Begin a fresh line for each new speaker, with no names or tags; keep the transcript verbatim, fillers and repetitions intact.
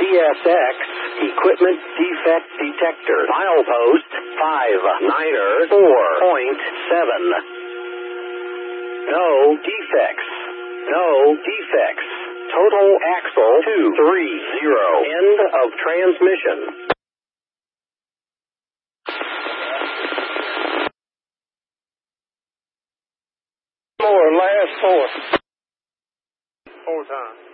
S X, equipment defect detector. Milepost five niner four point seven. No defects. No defects. Total axle two three zero. End of transmission.
More, last four. Four times.